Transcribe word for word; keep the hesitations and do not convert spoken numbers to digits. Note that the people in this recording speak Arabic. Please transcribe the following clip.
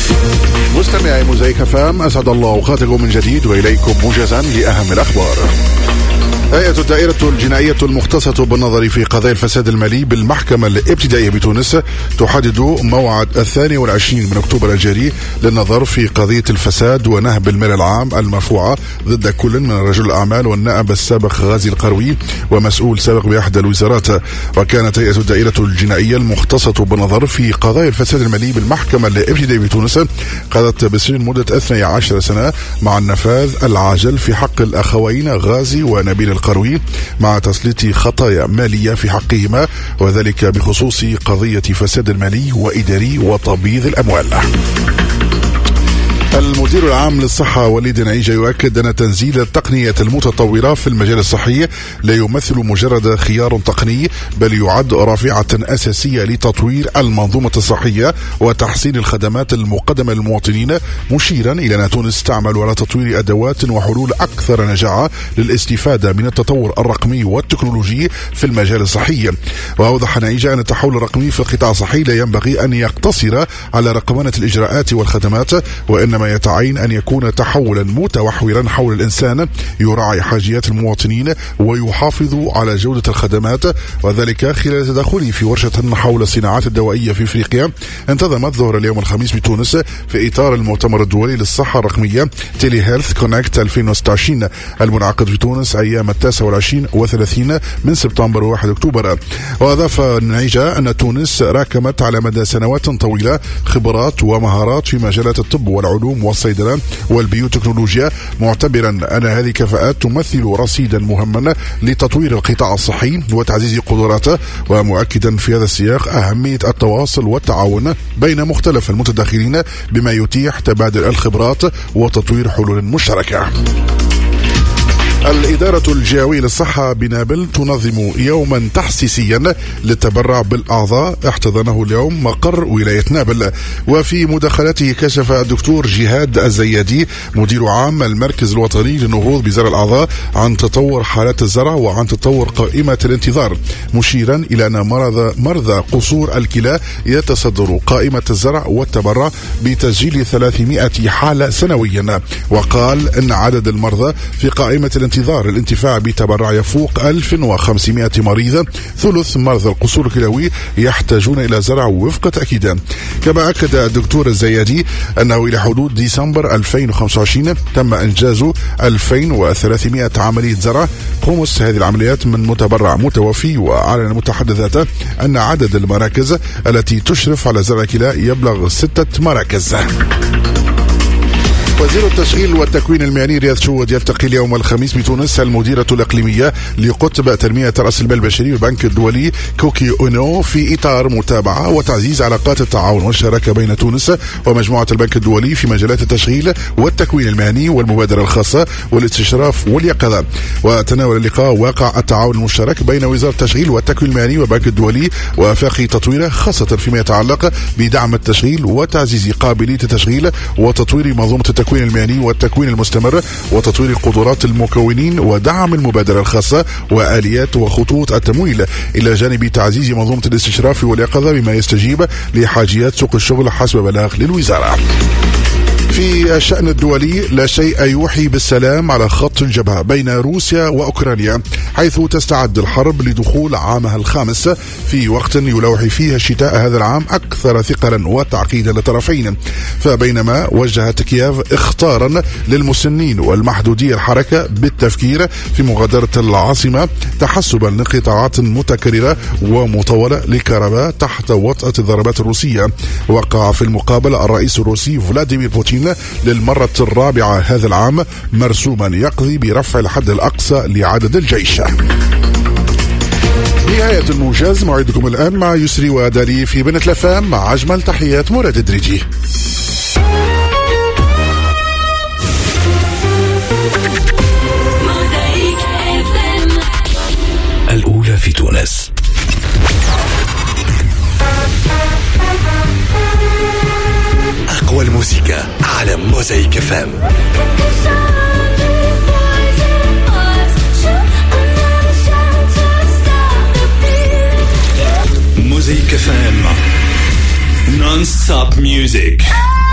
مستمعي موزايك اف ام، اسعد الله اوقاتكم من جديد واليكم موجزا لاهم الاخبار. هيئة الدائرة الجنائية المختصة بالنظر في قضايا الفساد المالي بالمحكمة الابتدائية بتونس تحدد موعد الثاني والعشرين من أكتوبر الجاري للنظر في قضية الفساد ونهب المال العام المرفوعة ضد كل من رجل الأعمال والنائب السابق غازي القروي ومسؤول سابق بإحدى الوزارات. وكانت هيئة الدائرة الجنائية المختصة بالنظر في قضايا الفساد المالي بالمحكمة الابتدائية بتونس قضت بالسجن مدة اثنتي عشرة سنة مع النفاذ العاجل في حق الأخوين غازي ونبيل القروي مع تسليط خطايا مالية في حقهما، وذلك بخصوص قضية فساد مالي وإداري وتبييض الأموال. المدير العام للصحة وليد نعيجة يؤكد أن تنزيل التقنيات المتطورة في المجال الصحي لا يمثل مجرد خيار تقني، بل يعد رافعة أساسية لتطوير المنظومة الصحية وتحسين الخدمات المقدمة للمواطنين، مشيرا إلى أن تونس تعمل على تطوير أدوات وحلول أكثر نجاعة للاستفادة من التطور الرقمي والتكنولوجي في المجال الصحي. وأوضح نعيجة أن التحول الرقمي في القطاع الصحي لا ينبغي أن يقتصر على رقمنة الإجراءات والخدمات، وإنما يتعين أن يكون تحولا متوحورا حول الإنسان يراعي حاجيات المواطنين ويحافظ على جودة الخدمات، وذلك خلال تدخله في ورشة حول الصناعات الدوائية في إفريقيا انتظمت ظهر اليوم الخميس بتونس في إطار المؤتمر الدولي للصحة الرقمية تيلي هيلث كونكت ألفين وستة وعشرين المنعقد في تونس أيام التاسع والعشرين وثلاثين من سبتمبر وواحد أكتوبر. وأضاف نعيجة أن تونس راكمت على مدى سنوات طويلة خبرات ومهارات في مجالات الطب والعلوم والصيدلة والبيوتكنولوجيا، معتبرا أن هذه الكفاءات تمثل رصيدا مهما لتطوير القطاع الصحي وتعزيز قدراته، ومؤكدا في هذا السياق أهمية التواصل والتعاون بين مختلف المتداخلين بما يتيح تبادل الخبرات وتطوير حلول مشتركة. الإدارة الجهوية للصحة بنابل تنظم يوما تحسيسيا للتبرع بالأعضاء احتضنه اليوم مقر ولاية نابل. وفي مداخلته كشف الدكتور جهاد الزيادي مدير عام المركز الوطني للنهوض بزرع الأعضاء عن تطور حالات الزرع وعن تطور قائمة الانتظار، مشيرا إلى أن مرضى, مرضى قصور الكلى يتصدر قائمة الزرع والتبرع بتسجيل ثلاثمائة حالة سنويا. وقال أن عدد المرضى في قائمة الانتظار الانتفاع بتبرع يفوق ألف وخمسمائة مريض، ثلث مرضى القصور الكلوي يحتاجون إلى زرع وفق تأكيد. كما أكد الدكتور الزيادي أنه إلى حدود ديسمبر ألفين وخمسة وعشرين تم إنجاز ألفين وثلاثمائة عملية زرع، خمس هذه العمليات من متبرع متوفي. وأعلن المتحدث ذاته أن عدد المراكز التي تشرف على زرع الكلى يبلغ ستة مراكز. وزير التشغيل والتكوين المهني رياض شود يلتقي اليوم الخميس بتونس المديرة الإقليمية لقطب تنمية رأس المال البشري والبنك الدولي كوكي أونو في إطار متابعة وتعزيز علاقات التعاون والشراكة بين تونس ومجموعة البنك الدولي في مجالات التشغيل والتكوين المهني والمبادرة الخاصة والاستشراف واليقظة. وتناول اللقاء واقع التعاون المشترك بين وزارة التشغيل والتكوين المهني والبنك الدولي وآفاق تطويره، خاصة فيما يتعلق بدعم التشغيل وتعزيز قابلية التشغيل وتطوير منظومة التكوين المهني والتكوين المستمر وتطوير قدرات المكونين ودعم المبادرة الخاصة وآليات وخطوط التمويل، إلى جانب تعزيز منظومة الاستشراف واليقظة بما يستجيب لحاجيات سوق الشغل حسب بلاغ للوزارة. في الشأن الدولي لا شيء يوحي بالسلام على خط الجبهة بين روسيا وأوكرانيا، حيث تستعد الحرب لدخول عامها الخامس في وقت يلوح فيه الشتاء هذا العام أكثر ثقلا وتعقيدا للطرفين. فبينما وجهت كييف اخطارا للمسنين والمحدودي الحركة بالتفكير في مغادرة العاصمة تحسبا لانقطاعات متكررة ومطولة للكهرباء تحت وطأة الضربات الروسية، وقع في المقابل الرئيس الروسي فلاديمير بوتين للمرة الرابعة هذا العام مرسوما يقضي برفع الحد الأقصى لعدد الجيش. نهاية الموجز، موعدكم الآن مع يسري ودالي في بنت لفام، مع أجمل تحيات مراد الدريجي. الأولى في تونس. أقوى الموسيقى على موزايك اف ام. موزايك اف ام. Non-stop music.